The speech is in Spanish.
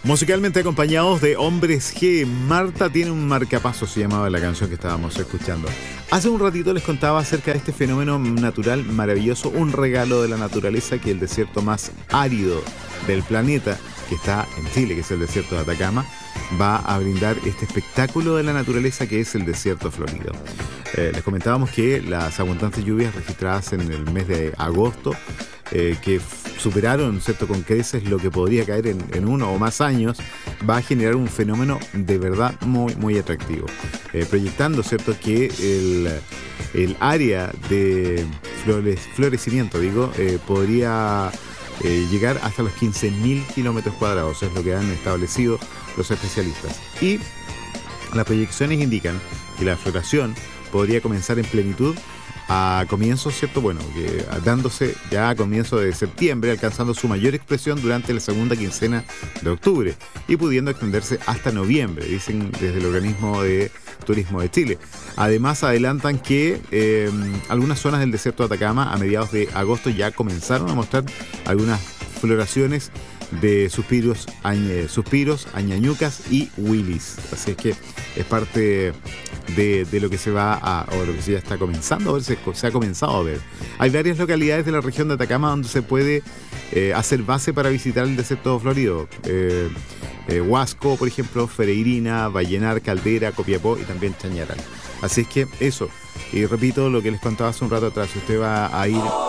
Musicalmente acompañados de Hombres G. Marta tiene un marcapaso, se llamaba la canción que estábamos escuchando. Hace un ratito les contaba acerca de este fenómeno natural maravilloso, un regalo de la naturaleza, que el desierto más árido del planeta, que está en Chile, que es el desierto de Atacama, va a brindar este espectáculo de la naturaleza que es el desierto florido. Les comentábamos que las abundantes lluvias registradas en el mes de agosto, que superaron, ¿cierto?, con creces lo que podría caer en uno o más años, va a generar un fenómeno de verdad muy, muy atractivo. Proyectando, ¿cierto?, que el área de florecimiento, podría llegar hasta los 15.000 kilómetros cuadrados, es lo que han establecido los especialistas. Y las proyecciones indican que la floración podría comenzar en plenitud a comienzos, ¿cierto? Dándose ya a comienzo de septiembre, alcanzando su mayor expresión durante la segunda quincena de octubre y pudiendo extenderse hasta noviembre, dicen desde el Organismo de Turismo de Chile. Además, adelantan que algunas zonas del desierto de Atacama a mediados de agosto ya comenzaron a mostrar algunas floraciones de suspiros, añañucas y willis. Así es que es parte de lo que se va o lo que se ya está comenzando a ver, se ha comenzado a ver. Hay varias localidades de la región de Atacama donde se puede hacer base para visitar el desierto florido. Huasco, por ejemplo, Fereirina, Vallenar, Caldera, Copiapó y también Chañaral. Así es que eso, y repito lo que les contaba hace un rato atrás, si usted va a ir